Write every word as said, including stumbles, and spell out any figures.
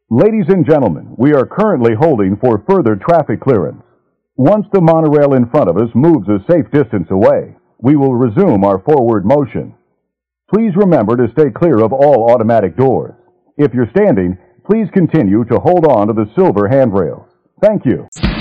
Ladies and gentlemen, we are currently holding for further traffic clearance. Once the monorail in front of us moves a safe distance away, we will resume our forward motion. Please remember to stay clear of all automatic doors. If you're standing, please continue to hold on to the silver handrails. Thank you.